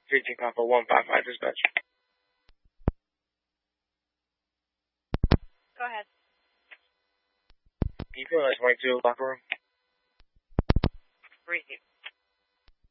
15 Papa 155 dispatch. Go ahead. Can you feel that 22 locker room? Receive.